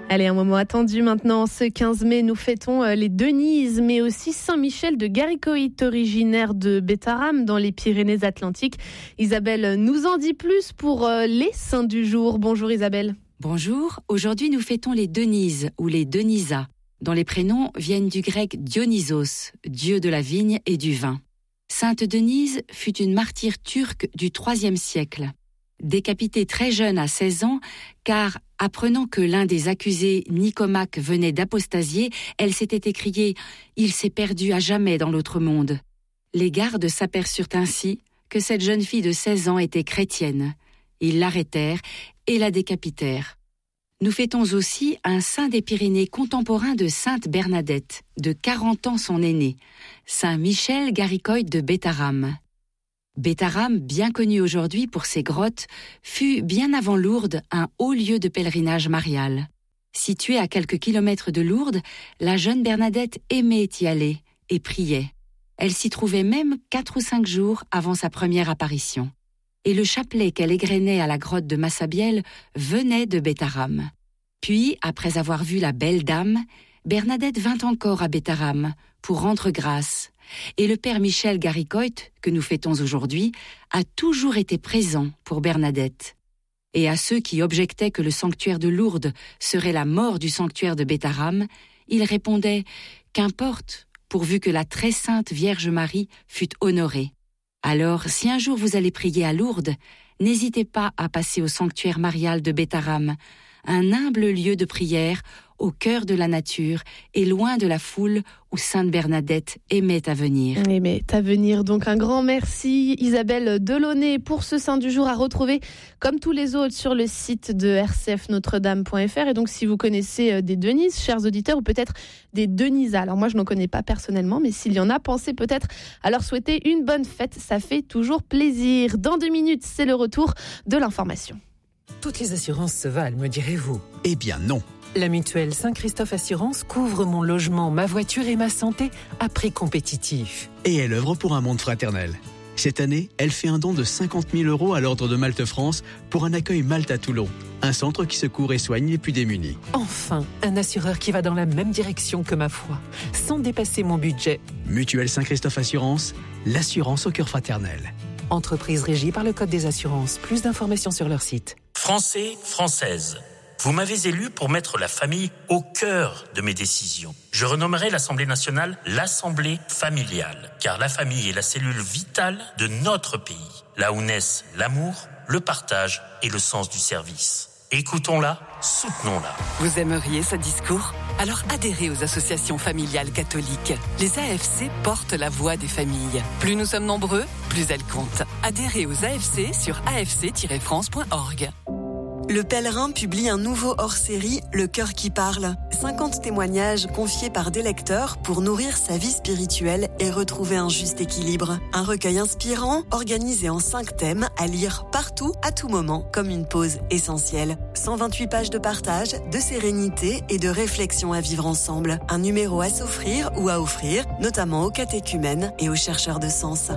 Allez, un moment attendu maintenant. Ce 15 mai, nous fêtons les Denises, mais aussi Saint-Michel de Garicoïte, originaire de Bétarame, dans les Pyrénées-Atlantiques. Isabelle nous en dit plus pour les saints du jour. Bonjour Isabelle. Bonjour, aujourd'hui nous fêtons les Denises ou les Denisas, dont les prénoms viennent du grec Dionysos, dieu de la vigne et du vin. Sainte Denise fut une martyre turque du IIIe siècle. Décapitée très jeune à 16 ans, car apprenant que l'un des accusés, Nicomaque, venait d'apostasier, elle s'était écriée « Il s'est perdu à jamais dans l'autre monde ». Les gardes s'aperçurent ainsi que cette jeune fille de 16 ans était chrétienne. Ils l'arrêtèrent et la décapitèrent. Nous fêtons aussi un saint des Pyrénées contemporain de sainte Bernadette, de 40 ans son aîné, saint Michel Garicoïde de Bétarame. Bétarame, bien connu aujourd'hui pour ses grottes, fut bien avant Lourdes un haut lieu de pèlerinage marial. Située à quelques kilomètres de Lourdes, la jeune Bernadette aimait y aller et priait. Elle s'y trouvait même 4 ou 5 jours avant sa première apparition. Et le chapelet qu'elle égrenait à la grotte de Massabielle venait de Bétarame. Puis, après avoir vu la belle dame, Bernadette vint encore à Bétarame pour rendre grâce. Et le père Michel Garicoïde, que nous fêtons aujourd'hui, a toujours été présent pour Bernadette. Et à ceux qui objectaient que le sanctuaire de Lourdes serait la mort du sanctuaire de Bétarame, il répondait « Qu'importe, pourvu que la très sainte Vierge Marie fût honorée. Alors, si un jour vous allez prier à Lourdes, n'hésitez pas à passer au sanctuaire marial de Bétarame, un humble lieu de prière au cœur de la nature et loin de la foule où Sainte Bernadette aimait à venir. Aimait à venir, donc un grand merci Isabelle Delaunay pour ce saint du jour à retrouver comme tous les autres sur le site de rcfnotredame.fr. Et donc si vous connaissez des Denises, chers auditeurs, ou peut-être des Denisas, alors moi je n'en connais pas personnellement, mais s'il y en a, pensez peut-être à leur souhaiter une bonne fête, ça fait toujours plaisir. Dans 2 minutes, c'est le retour de l'information. Toutes les assurances se valent, me direz-vous? Eh bien non. La mutuelle Saint-Christophe Assurance couvre mon logement, ma voiture et ma santé à prix compétitif. Et elle œuvre pour un monde fraternel. Cette année, elle fait un don de 50 000 € à l'Ordre de Malte France pour un accueil Malte à Toulon, un centre qui secourt et soigne les plus démunis. Enfin, un assureur qui va dans la même direction que ma foi, sans dépasser mon budget. Mutuelle Saint-Christophe Assurance, l'assurance au cœur fraternel. Entreprise régie par le Code des assurances. Plus d'informations sur leur site. Français, Françaises, vous m'avez élu pour mettre la famille au cœur de mes décisions. Je renommerai l'Assemblée nationale l'Assemblée familiale, car la famille est la cellule vitale de notre pays, là où naissent l'amour, le partage et le sens du service. Écoutons-la, soutenons-la. Vous aimeriez ce discours ? Alors adhérez aux associations familiales catholiques. Les AFC portent la voix des familles. Plus nous sommes nombreux, plus elles comptent. Adhérez aux AFC sur afc-france.org. Le Pèlerin publie un nouveau hors-série, Le Cœur qui parle. 50 témoignages confiés par des lecteurs pour nourrir sa vie spirituelle et retrouver un juste équilibre. Un recueil inspirant, organisé en 5 thèmes, à lire partout, à tout moment, comme une pause essentielle. 128 pages de partage, de sérénité et de réflexion à vivre ensemble. Un numéro à s'offrir ou à offrir, notamment aux catéchumènes et aux chercheurs de sens.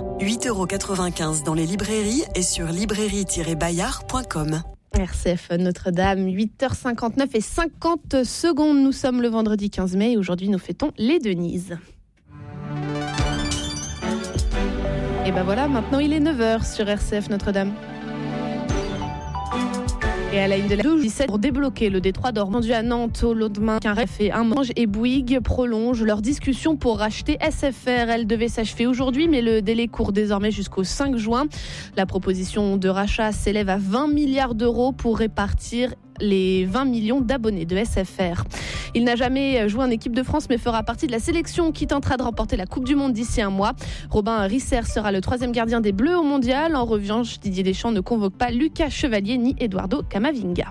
8,95 € dans les librairies et sur librairie-bayard.com. RCF Notre-Dame, 8h59 et 50 secondes. Nous sommes le vendredi 15 mai et aujourd'hui nous fêtons les Denises. Et ben voilà, maintenant il est 9h sur RCF Notre-Dame. Et à la une de la 17 pour débloquer le détroit d'Ormuz rendu à Nantes au lendemain qu'un REF et un Mange et Bouygues prolongent leur discussion pour racheter SFR. Elle devait s'achever aujourd'hui, mais le délai court désormais jusqu'au 5 juin. La proposition de rachat s'élève à 20 milliards d'euros pour répartir les 20 millions d'abonnés de SFR. Il n'a jamais joué en équipe de France mais fera partie de la sélection qui tentera de remporter la Coupe du Monde d'ici un mois. Robin Risser sera le 3e gardien des Bleus au Mondial. En revanche, Didier Deschamps ne convoque pas Lucas Chevalier ni Eduardo Camavinga.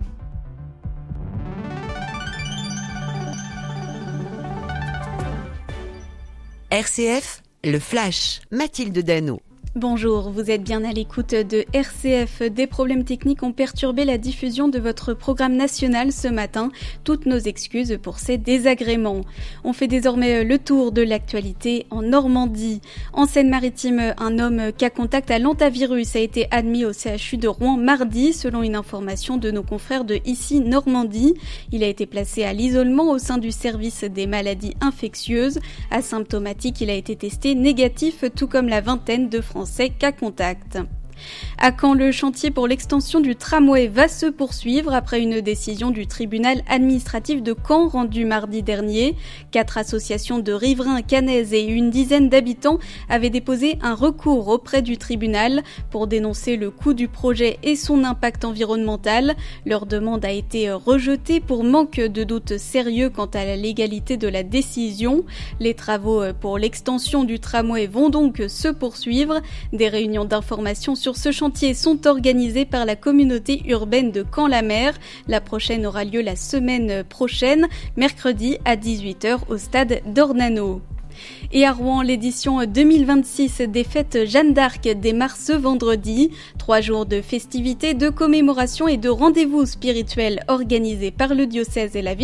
RCF, le Flash, Mathilde Dano. Bonjour, vous êtes bien à l'écoute de RCF. Des problèmes techniques ont perturbé la diffusion de votre programme national ce matin. Toutes nos excuses pour ces désagréments. On fait désormais le tour de l'actualité en Normandie. En Seine-Maritime, un homme cas contact à l'hantavirus a été admis au CHU de Rouen mardi, selon une information de nos confrères de Ici Normandie. Il a été placé à l'isolement au sein du service des maladies infectieuses. Asymptomatique, il a été testé négatif, tout comme la vingtaine de Français cas contact. À Caen, le chantier pour l'extension du tramway va se poursuivre après une décision du tribunal administratif de Caen rendue mardi dernier. 4 associations de riverains caennaises et une dizaine d'habitants avaient déposé un recours auprès du tribunal pour dénoncer le coût du projet et son impact environnemental. Leur demande a été rejetée pour manque de doute sérieux quant à la légalité de la décision. Les travaux pour l'extension du tramway vont donc se poursuivre. Des réunions d'information sur ce chantier sont organisés par la communauté urbaine de Caen-la-Mer. La prochaine aura lieu la semaine prochaine, mercredi à 18h au stade d'Ornano. Et à Rouen, l'édition 2026 des fêtes Jeanne d'Arc démarre ce vendredi. 3 jours de festivités, de commémorations et de rendez-vous spirituels organisés par le diocèse et la ville